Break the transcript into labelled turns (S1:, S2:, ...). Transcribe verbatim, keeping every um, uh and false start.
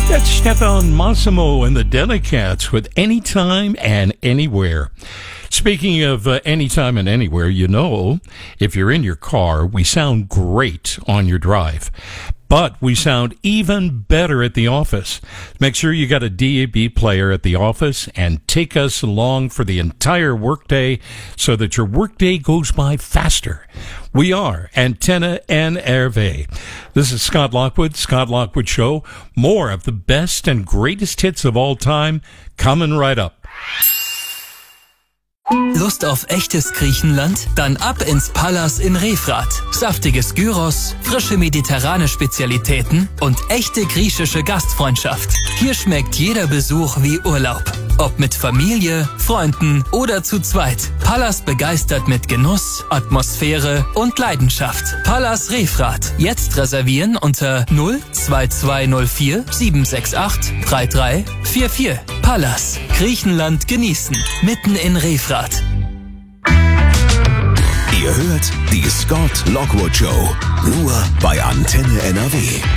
S1: That's Stefan Massimo and the Delicats with Anytime and Anywhere. Speaking of uh, anytime and anywhere, you know, if you're in your car, we sound great on your drive. But we sound even better at the office. Make sure you got a D A B player at the office and take us along for the entire workday so that your workday goes by faster. We are Antenne N R V. This is Scott Lockwood, Scott Lockwood Show. More of the best and greatest hits of all time coming right up.
S2: Lust auf echtes Griechenland? Dann ab ins Pallas in Refrat. Saftiges Gyros, frische mediterrane Spezialitäten und echte griechische Gastfreundschaft. Hier schmeckt jeder Besuch wie Urlaub. Ob mit Familie, Freunden oder zu zweit. Pallas begeistert mit Genuss, Atmosphäre und Leidenschaft. Pallas Refrat. Jetzt reservieren unter null zwei zwei null vier sieben sechs acht drei drei vier vier. Pallas. Griechenland genießen. Mitten in Refrat.
S3: Ihr hört die Scott Lockwood Show. Nur bei Antenne N R W.